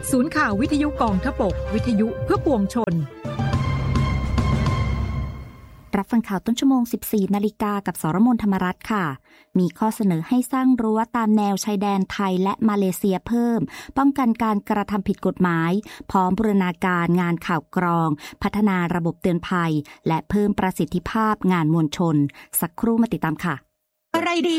ศูนย์ข่าววิทยุกองทพบกวิทยุเพื่อปวงชนรับฟังข่าวต้นชั่วโมง 14 นาฬิกากับสรมนธรรมรัตน์ค่ะมีข้อเสนอให้สร้างรั้วตามแนวชายแดนไทยและมาเลเซียเพิ่มป้องกันการกระทำผิดกฎหมายพร้อมบูรณาการงานข่าวกรองพัฒนาระบบเตือนภัยและเพิ่มประสิทธิภาพงานมวลชนสักครู่มาติดตามค่ะอะไรดี